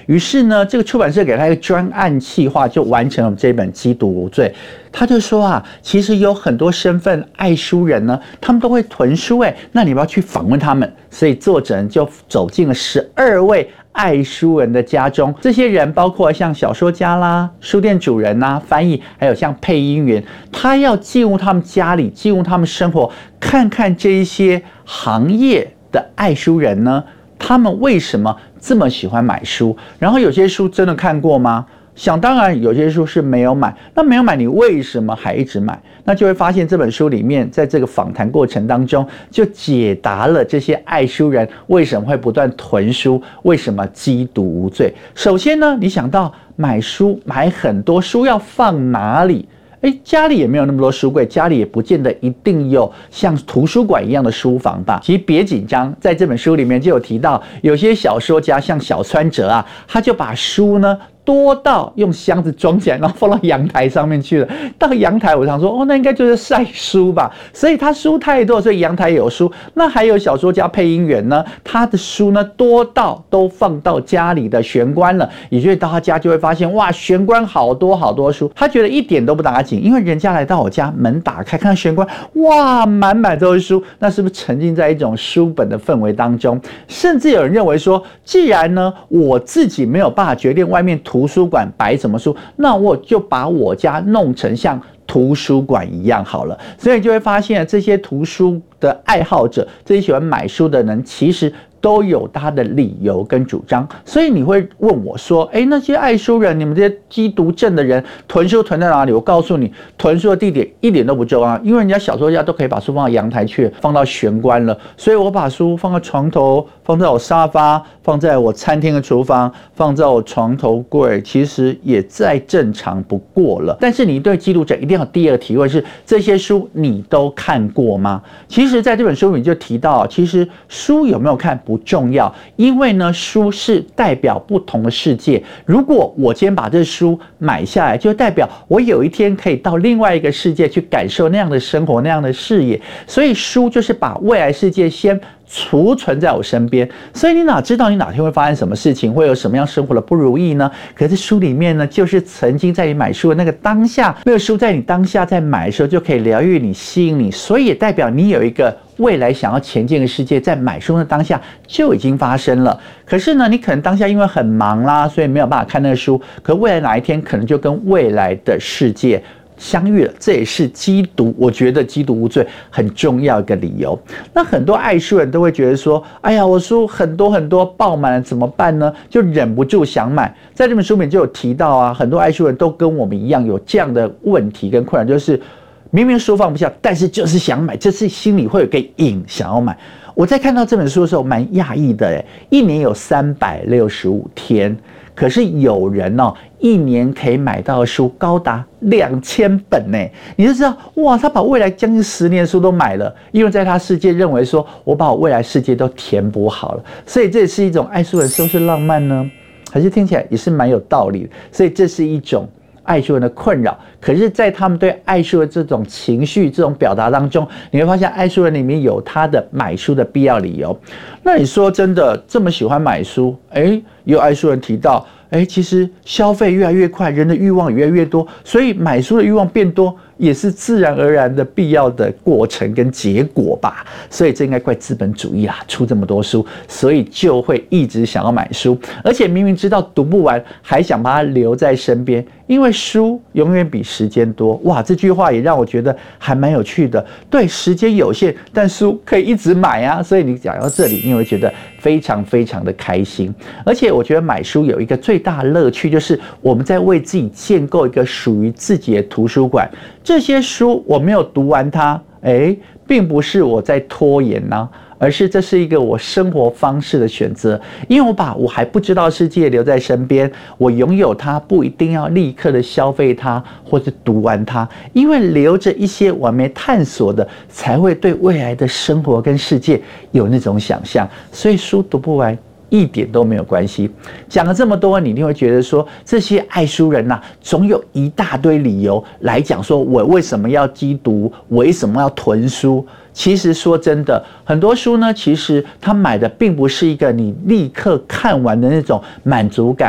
于是呢，这个出版社给他一个专案企划，就完成了这本《缉毒无罪》。他就说啊，其实有很多身份爱书人呢，他们都会囤书那你要不要去访问他们？所以作者就走进了12位爱书人的家中。这些人包括像小说家啦、书店主人啦、翻译，还有像配音员。他要进入他们家里，进入他们生活，看看这一些行业的爱书人呢，他们为什么这么喜欢买书？然后有些书真的看过吗？想当然，有些书是没有买。那没有买，你为什么还一直买？那就会发现这本书里面，在这个访谈过程当中，就解答了这些爱书人为什么会不断囤书，为什么缉毒无罪。首先呢，你想到买书，买很多书要放哪里？家里也没有那么多书柜，家里也不见得一定有像图书馆一样的书房吧。其实别紧张，在这本书里面就有提到，有些小说家像小川哲啊，他就把书呢多到用箱子装起来，然后放到阳台上面去了。到阳台，我常说，那应该就是晒书吧。所以他书太多，所以阳台有书。那还有小说家、配音员呢，他的书呢多到都放到家里的玄关了。也就是到他家就会发现，哇，玄关好多好多书。他觉得一点都不打紧，因为人家来到我家，门打开看到玄关，哇，满满都是书，那是不是沉浸在一种书本的氛围当中？甚至有人认为说，既然呢我自己没有办法决定外面图书馆摆什么书，那我就把我家弄成像图书馆一样好了。所以就会发现，这些图书的爱好者，这些喜欢买书的人，其实都有他的理由跟主张。所以你会问我说，那些爱书人，你们这些缉毒症的人，囤书囤在哪里？我告诉你，囤书的地点一点都不重要，因为人家小说家都可以把书放到阳台去，放到玄关了。所以我把书放在床头，放在我沙发，放在我餐厅的厨房，放在我床头柜，其实也再正常不过了。但是你对缉毒者一定要第二个提问是，这些书你都看过吗？其实在这本书里就提到，其实书有没有看不重要，因为呢，书是代表不同的世界。如果我今天把这书买下来，就代表我有一天可以到另外一个世界去感受那样的生活，那样的视野。所以书就是把未来世界先储存在我身边，所以你哪知道你哪天会发生什么事情，会有什么样生活的不如意呢？可是书里面呢，就是曾经在你买书的那个当下，那个书在你当下在买的时候就可以疗愈你、吸引你，所以也代表你有一个未来想要前进的世界，在买书的当下就已经发生了。可是呢，你可能当下因为很忙啦，所以没有办法看那个书，可未来哪一天可能就跟未来的世界相遇了，这也是缉毒，我觉得缉毒无罪很重要一个理由。那很多爱书人都会觉得说，哎呀，我书很多很多爆满了怎么办呢？就忍不住想买。在这本书里面就有提到啊，很多爱书人都跟我们一样有这样的问题跟困扰，就是明明书放不下，但是就是想买，就是心里会有个瘾想要买。我在看到这本书的时候蛮讶异的，一年有365天，可是有人一年可以买到的书高达2000本呢，你就知道哇，他把未来将近10年的书都买了，因为在他世界认为说，我把我未来世界都填补好了，所以这也是一种爱书人收视浪漫呢，还是听起来也是蛮有道理的，所以这是一种爱书人的困扰。可是在他们对爱书的这种情绪这种表达当中，你会发现爱书人里面有他的买书的必要理由。那你说真的这么喜欢买书，也有爱书人提到，其实消费越来越快，人的欲望也越来越多，所以买书的欲望变多也是自然而然的必要的过程跟结果吧。所以这应该怪资本主义啦，出这么多书，所以就会一直想要买书，而且明明知道读不完，还想把它留在身边，因为书永远比时间多。哇，这句话也让我觉得还蛮有趣的。对，时间有限，但书可以一直买啊。所以你讲到这里，你会觉得非常非常的开心。而且我觉得买书有一个最大的乐趣，就是我们在为自己建构一个属于自己的图书馆。这些书我没有读完它，并不是我在拖延而是这是一个我生活方式的选择，因为我把我还不知道的世界留在身边，我拥有它不一定要立刻的消费它或者读完它，因为留着一些我还没探索的，才会对未来的生活跟世界有那种想象，所以书读不完一点都没有关系。讲了这么多，你一定会觉得说，这些爱书人总有一大堆理由来讲说，我为什么要缉毒，我为什么要囤书。其实说真的，很多书呢，其实他买的并不是一个你立刻看完的那种满足感。